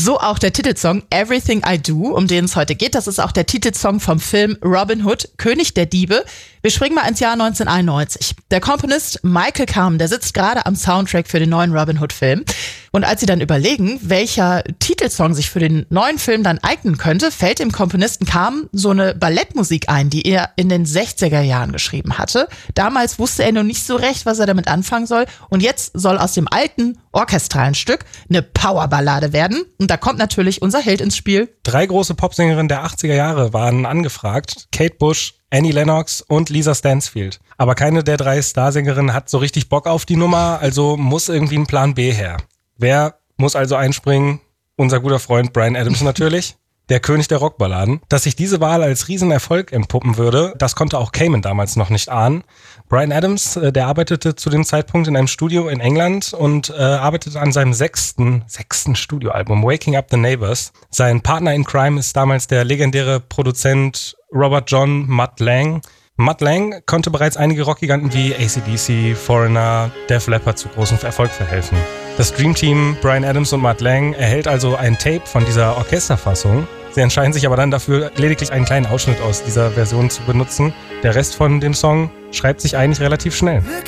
So auch der Titelsong Everything I Do, um den es heute geht. Das ist auch der Titelsong vom Film Robin Hood, König der Diebe. Wir springen mal ins Jahr 1991. Der Komponist Michael Kamen, der sitzt gerade am Soundtrack für den neuen Robin Hood-Film. Und als sie dann überlegen, welcher Titelsong sich für den neuen Film dann eignen könnte, fällt dem Komponisten Kamen so eine Ballettmusik ein, die er in den 60er Jahren geschrieben hatte. Damals wusste er noch nicht so recht, was er damit anfangen soll. Und jetzt soll aus dem alten orchestralen Stück eine Powerballade werden. Und da kommt natürlich unser Held ins Spiel. 3 große Popsängerinnen der 80er Jahre waren angefragt. Kate Bush, Annie Lennox und Lisa Stansfield. Aber keine der 3 Starsängerinnen hat so richtig Bock auf die Nummer, also muss irgendwie ein Plan B her. Wer muss also einspringen? Unser guter Freund Bryan Adams natürlich. Der König der Rockballaden. Dass sich diese Wahl als Riesenerfolg entpuppen würde, das konnte auch Kamen damals noch nicht ahnen. Bryan Adams, der arbeitete zu dem Zeitpunkt in einem Studio in England und arbeitete an seinem sechsten Studioalbum, Waking Up the Neighbors. Sein Partner in Crime ist damals der legendäre Produzent Robert John Mutt Lange. Mutt Lange konnte bereits einige Rockgiganten wie AC/DC, Foreigner, Def Leppard zu großem Erfolg verhelfen. Das Dream Team, Bryan Adams und Mutt Lange, erhält also ein Tape von dieser Orchesterfassung. Sie entscheiden sich aber dann dafür, lediglich einen kleinen Ausschnitt aus dieser Version zu benutzen. Der Rest von dem Song schreibt sich eigentlich relativ schnell.